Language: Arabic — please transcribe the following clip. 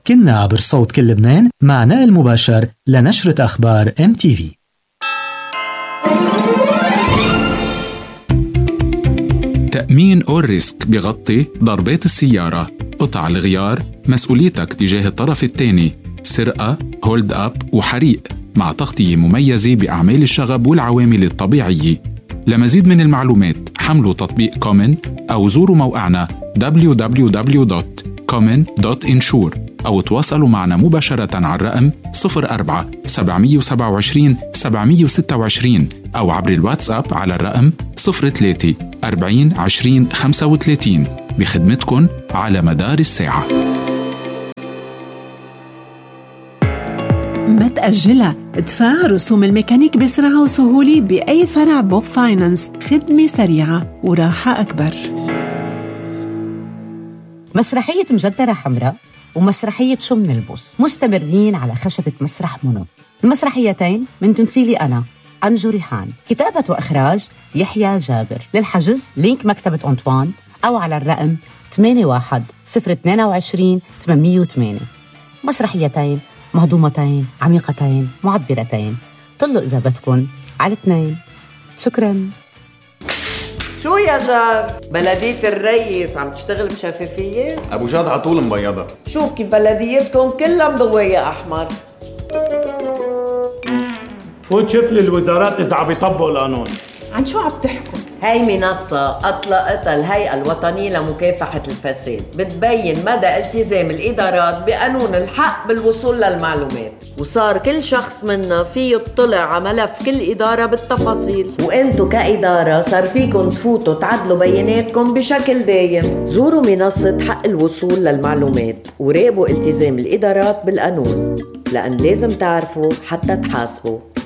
كنا عبر صوت كل لبنان مع نقل مباشر لنشرة أخبار MTV. تأمين أول ريسك بيغطي ضربات السيارة، قطع الغيار، مسؤوليتك تجاه الطرف الثاني، سرقة، هولد أب وحريق، مع تغطية مميزة بأعمال الشغب والعوامل الطبيعية. لمزيد من المعلومات حملوا تطبيق كومن أو زوروا موقعنا www.common.insure أو تواصلوا معنا مباشرة على الرقم 04 727 726 أو عبر الواتساب على الرقم 03 40 20 35 بخدمتكن على مدار الساعة. ما تأجلها، ادفع رسوم الميكانيك بسرعة وسهولة بأي فرع بوب فاينانس. خدمة سريعة وراحة أكبر. مسرحية مجدرة حمراء ومسرحية شو منلبس مستمرين على خشبة مسرح منى. المسرحيتين من تمثيلي أنا أنجو ريحان، كتابة وإخراج يحيى جابر. للحجز لينك مكتبة أنطوان أو على الرقم 81 808. مسرحيتين مهضومتين عميقتين معبرتين. طلوا إذا بدكن على 2. شكراً. شو يا جار؟ بلدية الريس عم تشتغل بشفافية؟ أبو جاد عطول مبيضة. شوف كيف بلديتكم كلها مضوية أحمر. فوت شوف لي الوزارات إذا عم يطبقوا القانون. عن شو عم تحكوا؟ هاي منصة أطلقتها الهيئة الوطنية لمكافحة الفساد، بتبين مدى التزام الإدارات بقانون الحق بالوصول للمعلومات، وصار كل شخص منا فيه يطلع على ملف كل إدارة بالتفاصيل، وإنتو كإدارة صار فيكن تفوتوا تعدلوا بياناتكم بشكل دايم. زوروا منصة حق الوصول للمعلومات وراقبوا التزام الإدارات بالقانون، لأن لازم تعرفوا حتى تحاسبوا.